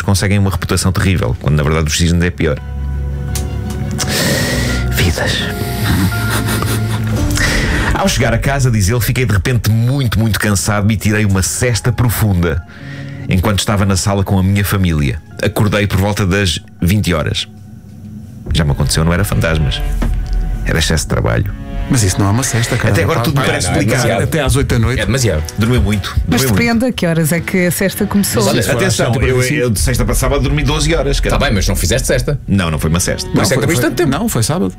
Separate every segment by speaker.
Speaker 1: conseguem uma reputação terrível, quando na verdade os cisnes é pior. Vidas. Ao chegar a casa, diz ele, fiquei de repente muito, muito cansado e tirei uma sesta profunda enquanto estava na sala com a minha família. Acordei por volta das 20 horas. Já me aconteceu, não era fantasmas, era excesso de trabalho.
Speaker 2: Mas isso não é uma sesta, cara.
Speaker 1: Até agora tudo me parece explicar.
Speaker 2: Até às 8 da noite.
Speaker 3: É demasiado.
Speaker 1: Dormiu muito.
Speaker 4: Mas
Speaker 1: dormiu
Speaker 4: depende a que horas é que a sexta começou.
Speaker 3: Mas olha,
Speaker 1: Atenção, eu de sexta para sábado dormi 12 horas.
Speaker 3: Está bem, mas não fizeste sexta.
Speaker 1: Não, não foi uma sexta.
Speaker 3: Por isso é que dormiste tanto tempo.
Speaker 2: Não, foi sábado.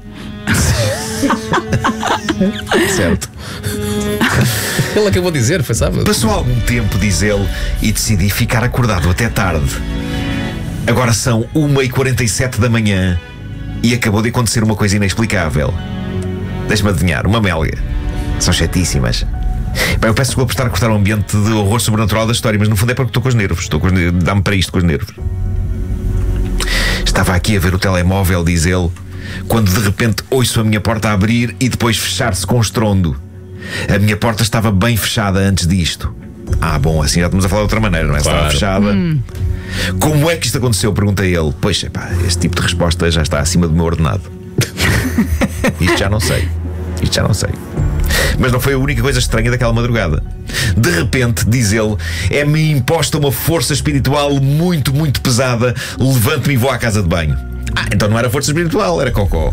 Speaker 1: Certo.
Speaker 3: Ele acabou de dizer, foi sábado.
Speaker 1: Passou algum tempo, diz ele, e decidi ficar acordado até tarde. Agora são 1h47 da manhã e acabou de acontecer uma coisa inexplicável. Deixa-me adivinhar, uma melga. São chatíssimas. Bem, eu peço desculpa por estar a cortar o ambiente de horror sobrenatural da história, mas no fundo é porque estou com os nervos. Dá-me para isto com os nervos. Estava aqui a ver o telemóvel, diz ele, quando de repente ouço a minha porta abrir e depois fechar-se com estrondo. A minha porta estava bem fechada antes disto. Ah, bom, assim já estamos a falar de outra maneira, não é?
Speaker 3: Claro.
Speaker 1: Estava fechada. Como é que isto aconteceu? Perguntei a ele. Pois, epá, este tipo de resposta já está acima do meu ordenado. Isto já não sei. Mas não foi a única coisa estranha daquela madrugada. De repente, diz ele, é-me imposta uma força espiritual muito, muito pesada. Levanto-me e vou à casa de banho. Ah, então não era força espiritual, era cocó.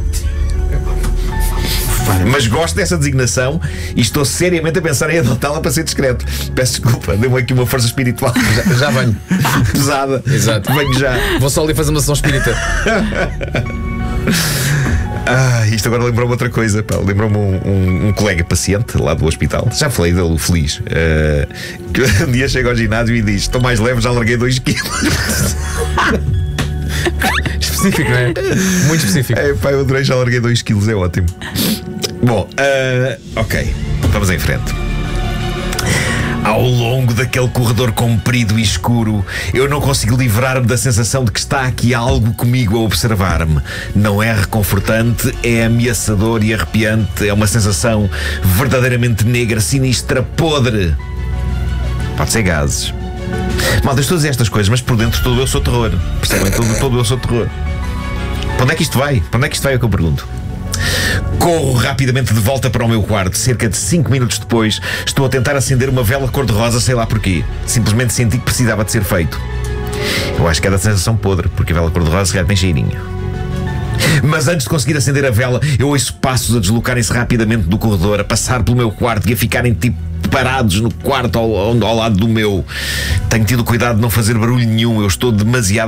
Speaker 1: Mas gosto dessa designação e estou seriamente a pensar em adotá-la para ser discreto. Peço desculpa, deu-me aqui uma força espiritual
Speaker 3: Já venho.
Speaker 1: pesada.
Speaker 3: Exato.
Speaker 1: Venho já.
Speaker 3: Vou só ali fazer uma sessão espírita.
Speaker 1: Isto agora lembrou-me outra coisa. Lembrou-me um colega paciente lá do hospital. Já falei dele, o feliz, que um dia chega ao ginásio e diz: estou mais leve, já larguei 2 quilos.
Speaker 3: Específico, não é? Muito específico.
Speaker 1: Eu adorei, já larguei 2 quilos, é ótimo. Bom, ok, vamos em frente. Ao longo daquele corredor comprido e escuro, eu não consigo livrar-me da sensação de que está aqui algo comigo a observar-me. Não é reconfortante, é ameaçador e arrepiante. É uma sensação verdadeiramente negra, sinistra, podre. Pode ser gases. Malta, estou a dizer estas coisas, mas por dentro todo eu sou terror. Percebem? Todo eu sou terror. Para onde é que isto vai? Para onde é que isto vai, é o que eu pergunto. Corro rapidamente de volta para o meu quarto. Cerca de 5 minutos depois, estou a tentar acender uma vela cor-de-rosa, sei lá porquê. Simplesmente senti que precisava de ser feito. Eu acho que é da sensação podre, porque a vela cor-de-rosa se calhar tem cheirinho. Mas antes de conseguir acender a vela, eu ouço passos a deslocarem-se rapidamente do corredor, a passar pelo meu quarto e a ficarem tipo parados no quarto ao lado do meu. Tenho tido cuidado de não fazer barulho nenhum. Eu estou demasiado